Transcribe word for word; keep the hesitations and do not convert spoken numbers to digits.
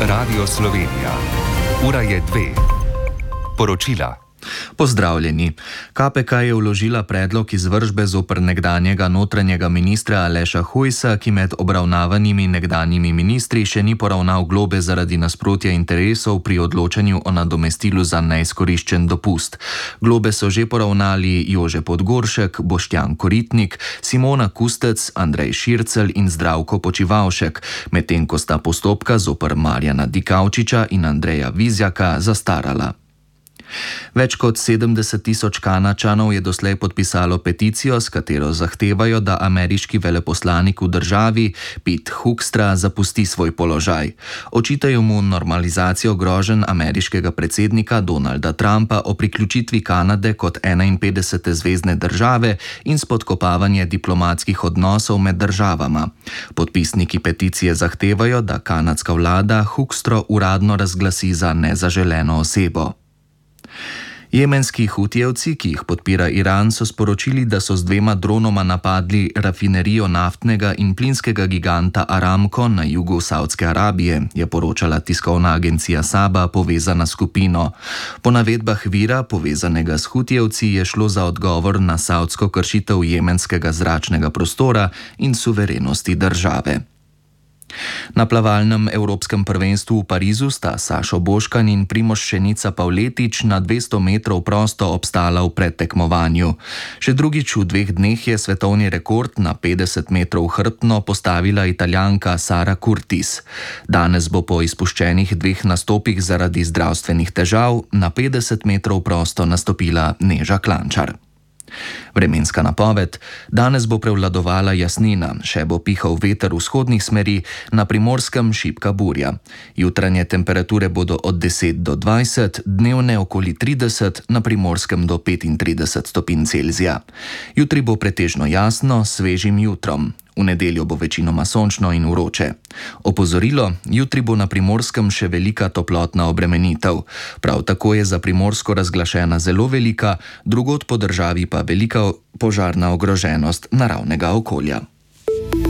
Radio Slovenija. Ura je dve. Poročila. Pozdravljeni. K P K je vložila predlog izvršbe zoper nekdanjega notranjega ministra Aleša Hojsa, ki med obravnavanimi nekdanjimi ministri še ni poravnal globe zaradi nasprotja interesov pri odločanju o nadomestilu za neizkoriščen dopust. Globe so že poravnali Jože Podgoršek, Boštjan Koritnik, Simona Kustec, Andrej Šircelj in Zdravko Počivalšek, medtem ko sta postopka zoper Marjana Dikaučiča in Andreja Vizjaka zastarala. Več kot sedemdeset tisoč Kanadčanov je doslej podpisalo peticijo, s katero zahtevajo, da ameriški veleposlanik v državi Pete Hoekstra zapusti svoj položaj. Očitajo mu normalizacijo groženj ameriškega predsednika Donalda Trumpa o priključitvi Kanade kot enainpetdesete zvezne države in spodkopavanje diplomatskih odnosov med državama. Podpisniki peticije zahtevajo, da kanadska vlada Hoekstro uradno razglasi za nezaželeno osebo. Jemenski hutijevci, ki jih podpira Iran, so sporočili, da so z dvema dronoma napadli rafinerijo naftnega in plinskega giganta Aramco na jugu Savdske Arabije, je poročala tiskovna agencija Saba, povezana s skupino. Po navedbah vira, povezanega s hutijevci, je šlo za odgovor na savdsko kršitev jemenskega zračnega prostora in suverenosti države. Na plavalnem evropskem prvenstvu v Parizu sta Sašo Boškan in Primož Šenica Pavletič na dvesto metrov prosto obstala v predtekmovanju. Še drugič v dveh dneh je svetovni rekord na petdeset metrov hrbtno postavila Italijanka Sara Curtis. Danes bo po izpuščenih dveh nastopih zaradi zdravstvenih težav na petdeset metrov prosto nastopila Neža Klančar. Vremenska napoved. Danes bo prevladovala jasnina, še bo pihal veter vzhodnih smeri, na Primorskem šibka burja. Jutranje temperature bodo od deset do dvajset, dnevne okoli trideset, na Primorskem do petintrideset stopinj Celzija. Jutri bo pretežno jasno, s svežim jutrom. V nedeljo bo večinoma sončno in vroče. Opozorilo, jutri bo na Primorskem še velika toplotna obremenitev. Prav tako je za Primorsko razglašena zelo velika, drugod po državi pa velika požarna ogroženost naravnega okolja.